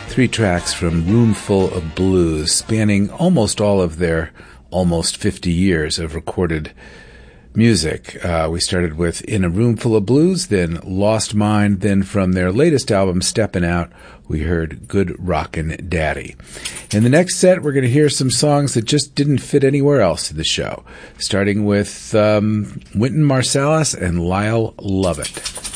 Three tracks from Roomful of Blues, spanning almost all of their almost 50 years of recorded music. We started with In a Roomful of Blues, then Lost Mind, then from their latest album, Steppin' Out, we heard Good Rockin' Daddy. In the next set, we're going to hear some songs that just didn't fit anywhere else in the show, starting with Wynton Marsalis and Lyle Lovett.